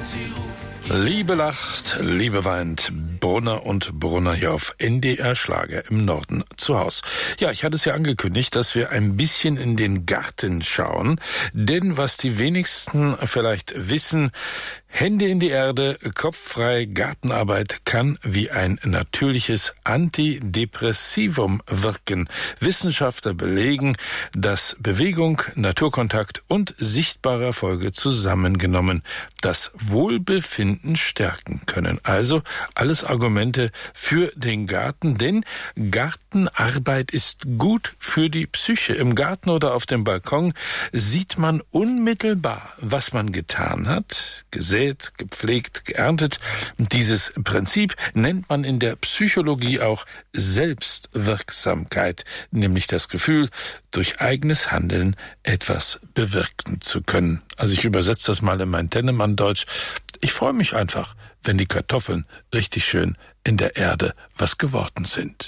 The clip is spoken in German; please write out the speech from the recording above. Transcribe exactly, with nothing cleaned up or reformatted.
Liebe lacht, Liebe weint, Brunner und Brunner hier auf N D R Schlager im Norden zu Haus. Ja, ich hatte es ja angekündigt, dass wir ein bisschen in den Garten schauen, denn was die wenigsten vielleicht wissen, Hände in die Erde, kopffrei Gartenarbeit kann wie ein natürliches Antidepressivum wirken. Wissenschaftler belegen, dass Bewegung, Naturkontakt und sichtbare Erfolge zusammengenommen das Wohlbefinden stärken können. Also alles Argumente für den Garten, denn Gartenarbeit ist gut für die Psyche. Im Garten oder auf dem Balkon sieht man unmittelbar, was man getan hat, gesät, gepflegt, geerntet. Dieses Prinzip nennt man in der Psychologie auch Selbstwirksamkeit, nämlich das Gefühl, durch eigenes Handeln etwas bewirken zu können. Also ich übersetze das mal in mein Tennemann-Deutsch. Ich freue mich einfach, wenn die Kartoffeln richtig schön in der Erde was geworden sind.